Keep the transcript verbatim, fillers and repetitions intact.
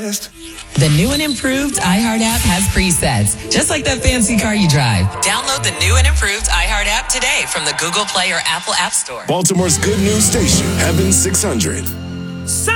best. The new and improved iHeart app has presets, just like that fancy car you drive. Download the new and improved iHeart app today from the Google Play or Apple App Store. Baltimore's good news station, Heaven six hundred.